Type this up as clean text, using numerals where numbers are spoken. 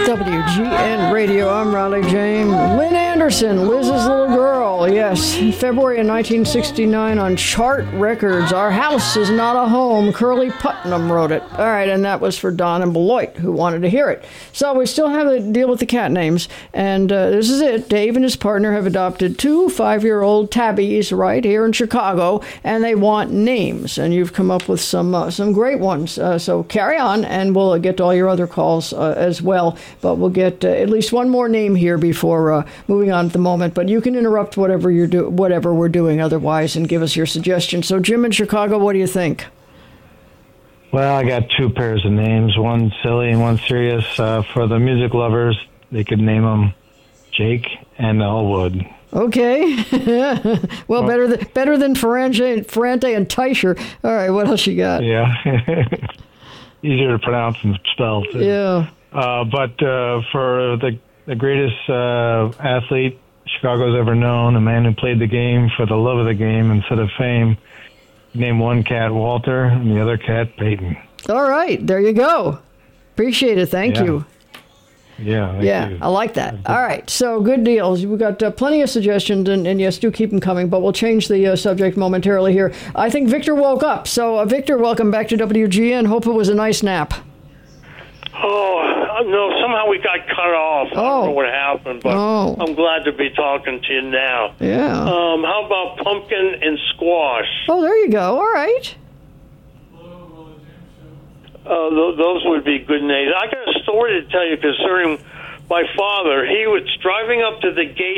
WGN Radio. I'm Riley Jane. Lynn Anderson, Liz's little girl. Yes, February of 1969 on Chart Records. Our House Is Not a Home. Curly Putnam wrote it. All right, and that was for Don and Beloit, who wanted to hear it. So we still have to deal with the cat names, and this is it. Dave and his partner have adopted 2 5-year-old tabbies right here in Chicago, and they want names, and you've come up with some great ones. So carry on, and we'll get to all your other calls as well. But we'll get at least one more name here before moving on at the moment. But you can interrupt whatever we're doing otherwise and give us your suggestions. So Jim in Chicago, what do you think? Well, I got 2 pairs of names, one silly and one serious. For the music lovers, they could name them Jake and Elwood. Okay. well, better than Ferrante and Teicher. All right, what else you got? Yeah. Easier to pronounce and spell, too. Yeah. But for the greatest athlete Chicago's ever known, a man who played the game for the love of the game instead of fame, name one cat Walter and the other cat Peyton. All right, there you go. Appreciate it. Thank you. Yeah, thank you. I like that. All right, so good deals. We've got plenty of suggestions, and yes, do keep them coming, but we'll change the subject momentarily here. I think Victor woke up. So, Victor, welcome back to WGN. Hope it was a nice nap. Oh, no, somehow we got cut off. I don't know what happened, but I'm glad to be talking to you now. Yeah. How about pumpkin and squash? Oh, there you go. All right. Those would be good names. I got a story to tell you concerning my father. He was driving up to the gate